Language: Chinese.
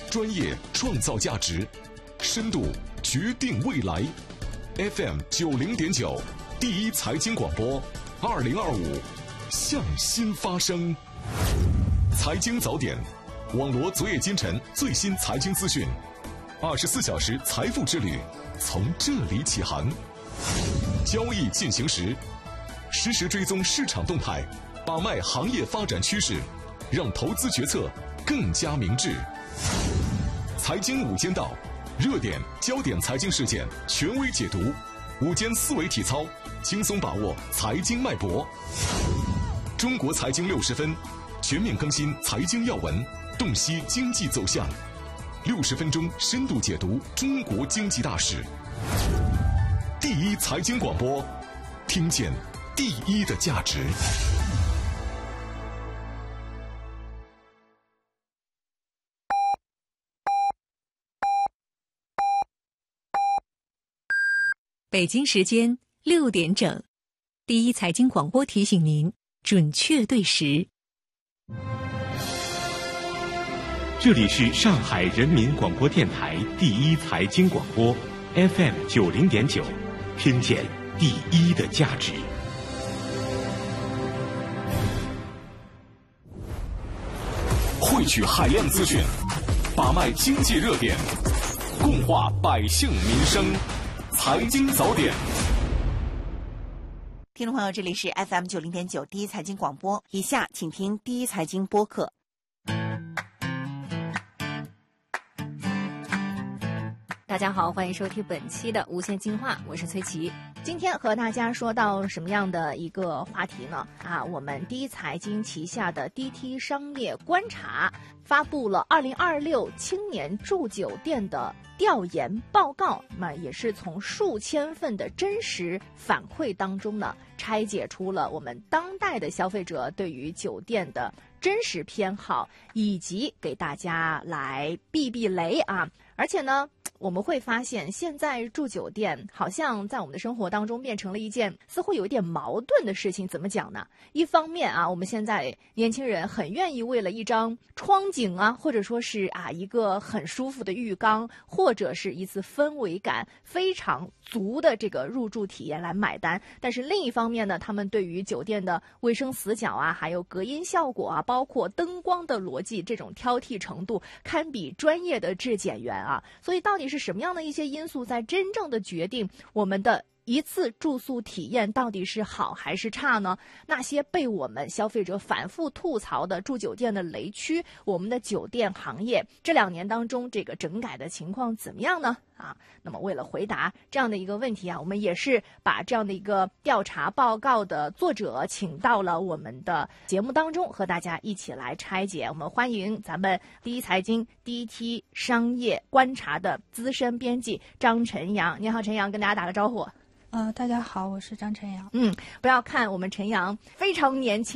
专业创造价值，深度决定未来。FM 90.9，第一财经广播，2025向新发声。财经早点，网罗昨夜今晨最新财经资讯，24小时财富之旅从这里起航。交易进行时，实时追踪市场动态，把脉行业发展趋势，让投资决策更加明智。财经午间道，热点焦点财经事件权威解读，午间思维体操，轻松把握财经脉搏。中国财经60分，全面更新财经要闻，洞悉经济走向，60分钟深度解读中国经济大事。第一财经广播，听见第一的价值。 北京时间6点整，第一财经广播提醒您准确对时。 这里是上海人民广播电台第一财经广播 FM 90.9，听见第一的价值。 汇聚海量资讯，把脉经济热点，共话百姓民生。财经早点， 听众朋友，这里是 FM 90.9第一财经广播，以下请听第一财经播客。 大家好，欢迎收听本期的无限进化，我是崔琦。今天和大家说到什么样的一个话题呢？我们第一财经旗下的 DT 商业观察发布了2026青年住酒店的调研报告，也是从数千份的真实反馈当中呢，拆解出了我们当代的消费者对于酒店的真实偏好，以及给大家来避避雷啊。而且呢，我们会发现现在住酒店好像在我们的生活当中变成了一件似乎有一点矛盾的事情。怎么讲呢？一方面我们现在年轻人很愿意为了一张窗景或者说是一个很舒服的浴缸，或者是一次氛围感非常足的这个入住体验来买单。但是另一方面呢，他们对于酒店的卫生死角还有隔音效果包括灯光的逻辑，这种挑剔程度堪比专业的质检员所以到底是什么样的一些因素在真正的决定我们的一次住宿体验到底是好还是差呢？那些被我们消费者反复吐槽的住酒店的雷区，我们的酒店行业这2年当中这个整改的情况怎么样呢？那么为了回答这样的一个问题我们也是把这样的一个调查报告的作者请到了我们的节目当中，和大家一起来拆解。我们欢迎咱们第一财经 DT 商业观察的资深编辑张晨阳。你好，陈阳，跟大家打个招呼。 大家好，我是张晨阳。 不要看我们陈阳非常年轻